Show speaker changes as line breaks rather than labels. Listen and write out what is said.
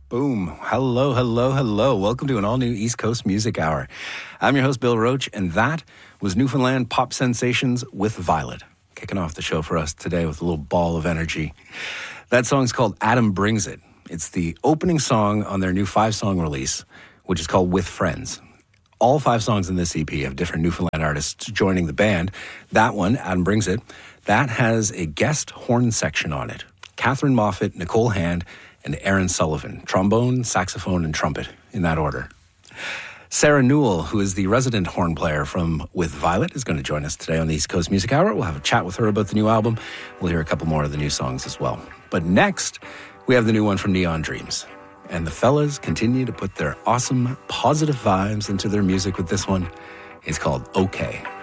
Boom. Hello, hello, hello. Welcome to an all-new East Coast Music Hour. I'm your host, Bill Roach, and that was Newfoundland pop sensations with Violet. Kicking off the show for us today with a little ball of energy. That song's called Adam Brings It. It's the opening song on their new 5-song release, which is called With Friends. All 5 songs in this EP have different Newfoundland artists joining the band. That one, Adam Brings It, that has a guest horn section on it. Catherine Moffat, Nicole Hand, and Aaron Sullivan. Trombone, saxophone, and trumpet, in that order. Sarah Newell, who is the resident horn player from With Violet, is going to join us today on the East Coast Music Hour. We'll have a chat with her about the new album. We'll hear a couple more of the new songs as well. But next, we have the new one from Neon Dreams. And the fellas continue to put their awesome, positive vibes into their music with this one. It's called Okay.